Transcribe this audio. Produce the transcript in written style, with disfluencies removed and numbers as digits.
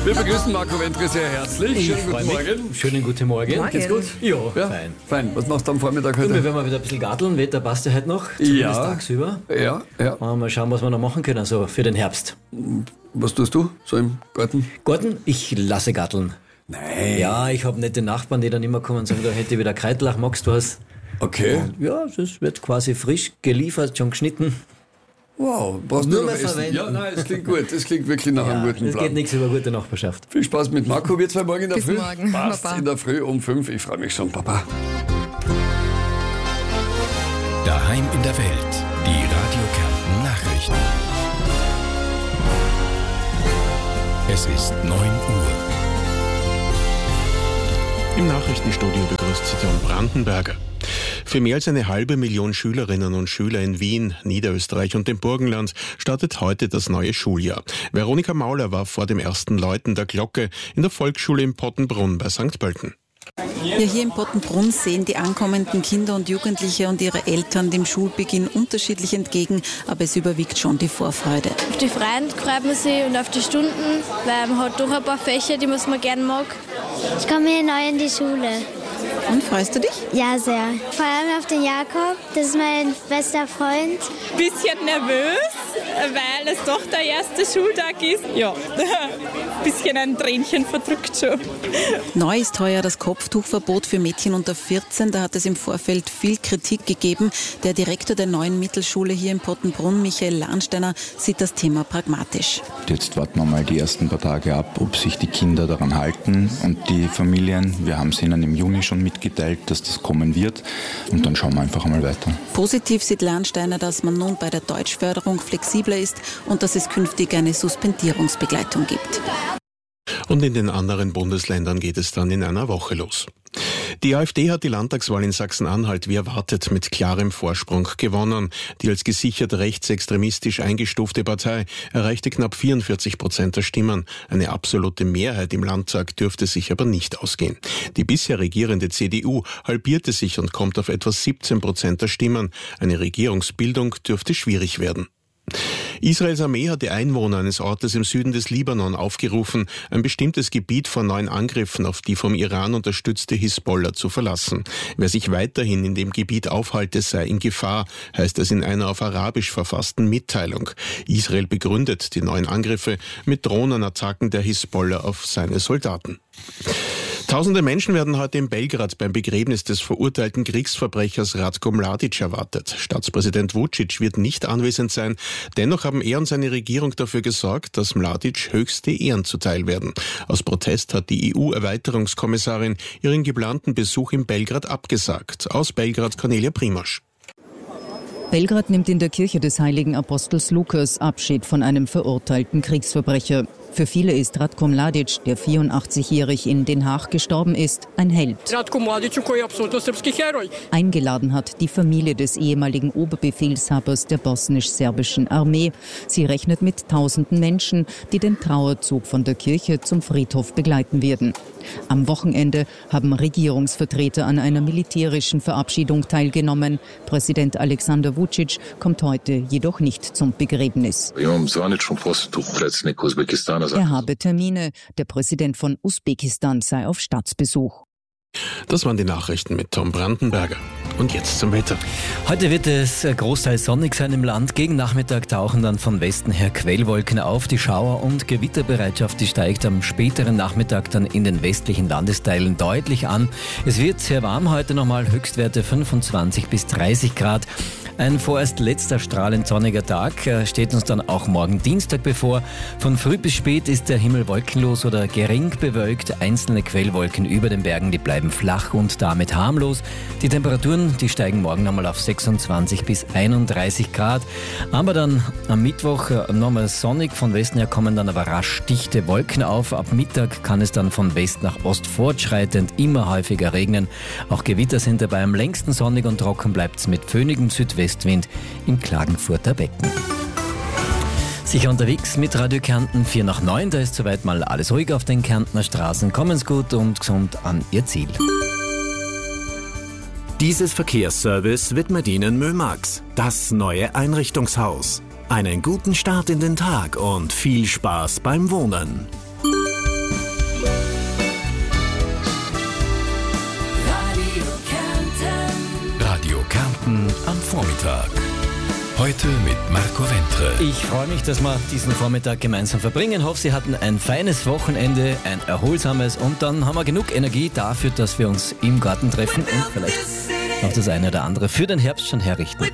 Wir begrüßen Marco Wendres sehr herzlich. Schönen guten Morgen. Schönen guten Morgen. Geht's gut? Ja, Ja, fein. Was machst du am Vormittag heute? Wir werden mal wieder ein bisschen garteln. Wetter passt ja heute noch. Zumindest tagsüber. Ja. Mal schauen, was wir noch machen können, so für den Herbst. Was tust du so im Garten? Garten? Ich lasse garteln. Nein. Ja, ich habe nette Nachbarn, die dann immer kommen und sagen, da hätte ich wieder Kreitlach, magst du was? Okay. Und ja, das wird quasi frisch geliefert, schon geschnitten. Wow, brauchst Nur du noch mehr essen? verwenden. Ja, nein, es klingt gut. Es klingt wirklich nach einem guten Es Plan. geht nichts über gute Nachbarschaft. Viel Spaß mit Marco. Wir zwei morgen in der Bis Früh. morgen, Passt, Papa. in der Früh um 5. Ich freue mich schon, Papa. Daheim in der Welt. Die Radio Kärnten Nachrichten. Es ist 9 Uhr. Im Nachrichtenstudio begrüßt Sie Tom Brandenberger. Für mehr als 500.000 Schülerinnen und Schüler in Wien, Niederösterreich und dem Burgenland startet heute das neue Schuljahr. Veronika Mauler war vor dem ersten Läuten der Glocke in der Volksschule in Pottenbrunn bei St. Pölten. Ja, hier in Pottenbrunn sehen die ankommenden Kinder und Jugendliche und ihre Eltern dem Schulbeginn unterschiedlich entgegen, aber es überwiegt schon die Vorfreude. Auf die Freien freut man sich und auf die Stunden, weil man hat doch ein paar Fächer, die man gerne mag. Ich komme hier neu in die Schule. Und freust du dich? Ja, sehr. Vor allem auf den Jakob, das ist mein bester Freund. Bisschen nervös, weil es doch der erste Schultag ist. Ja, bisschen ein Tränchen verdrückt schon. Neu ist heuer das Kopftuchverbot für Mädchen unter 14. Da hat es im Vorfeld viel Kritik gegeben. Der Direktor der neuen Mittelschule hier in Pottenbrunn, Michael Lahnsteiner, sieht das Thema pragmatisch. Jetzt warten wir mal die ersten paar Tage ab, ob sich die Kinder daran halten und die Familien. Wir haben es ihnen im Juni schon mitgeteilt, dass das kommen wird. Und dann schauen wir einfach einmal weiter. Positiv sieht Lahnsteiner, dass man nun bei der Deutschförderung flexibler ist und dass es künftig eine Suspendierungsbegleitung gibt. Und in den anderen Bundesländern geht es dann in einer Woche los. Die AfD hat die Landtagswahl in Sachsen-Anhalt wie erwartet mit klarem Vorsprung gewonnen. Die als gesichert rechtsextremistisch eingestufte Partei erreichte knapp 44% der Stimmen. Eine absolute Mehrheit im Landtag dürfte sich aber nicht ausgehen. Die bisher regierende CDU halbierte sich und kommt auf etwa 17% der Stimmen. Eine Regierungsbildung dürfte schwierig werden. Israels Armee hat die Einwohner eines Ortes im Süden des Libanon aufgerufen, ein bestimmtes Gebiet vor neuen Angriffen auf die vom Iran unterstützte Hisbollah zu verlassen. Wer sich weiterhin in dem Gebiet aufhalte, sei in Gefahr, heißt es in einer auf Arabisch verfassten Mitteilung. Israel begründet die neuen Angriffe mit Drohnenattacken der Hisbollah auf seine Soldaten. Tausende Menschen werden heute in Belgrad beim Begräbnis des verurteilten Kriegsverbrechers Ratko Mladic erwartet. Staatspräsident Vučić wird nicht anwesend sein. Dennoch haben er und seine Regierung dafür gesorgt, dass Mladic höchste Ehren zuteil werden. Aus Protest hat die EU-Erweiterungskommissarin ihren geplanten Besuch in Belgrad abgesagt. Aus Belgrad Cornelia Primož. Belgrad nimmt in der Kirche des heiligen Apostels Lukas Abschied von einem verurteilten Kriegsverbrecher. Für viele ist Ratko Mladic, der 84-jährig in Den Haag gestorben ist, ein Held. Eingeladen hat die Familie des ehemaligen Oberbefehlshabers der bosnisch-serbischen Armee. Sie rechnet mit tausenden Menschen, die den Trauerzug von der Kirche zum Friedhof begleiten werden. Am Wochenende haben Regierungsvertreter an einer militärischen Verabschiedung teilgenommen. Präsident Alexander Vučić kommt heute jedoch nicht zum Begräbnis. Er habe Termine. Der Präsident von Usbekistan sei auf Staatsbesuch. Das waren die Nachrichten mit Tom Brandenberger. Und jetzt zum Wetter. Heute wird es großteils sonnig sein im Land. Gegen Nachmittag tauchen dann von Westen her Quellwolken auf. Die Schauer- und Gewitterbereitschaft, die steigt am späteren Nachmittag dann in den westlichen Landesteilen deutlich an. Es wird sehr warm heute nochmal, Höchstwerte 25 bis 30 Grad. Ein vorerst letzter strahlend sonniger Tag steht uns dann auch morgen Dienstag bevor. Von früh bis spät ist der Himmel wolkenlos oder gering bewölkt. Einzelne Quellwolken über den Bergen, die bleiben flach und damit harmlos. Die Temperaturen, die steigen morgen nochmal auf 26 bis 31 Grad. Aber dann am Mittwoch nochmal sonnig. Von Westen her kommen dann aber rasch dichte Wolken auf. Ab Mittag kann es dann von West nach Ost fortschreitend immer häufiger regnen. Auch Gewitter sind dabei. Am längsten sonnig und trocken bleibt es mit föhnigem Südwestwind im Klagenfurter Becken. Sicher unterwegs mit Radio Kärnten 4 nach 9. Da ist soweit mal alles ruhig auf den Kärntner Straßen. Kommen's gut und gesund an Ihr Ziel. Dieses Verkehrsservice widmet Ihnen Mömax, das neue Einrichtungshaus. Einen guten Start in den Tag und viel Spaß beim Wohnen. Radio Kärnten am Vormittag. Heute mit Marco Wentre. Ich freue mich, dass wir diesen Vormittag gemeinsam verbringen. Hoffe, Sie hatten ein feines Wochenende, ein erholsames und dann haben wir genug Energie dafür, dass wir uns im Garten treffen und vielleicht noch das eine oder andere für den Herbst schon herrichten.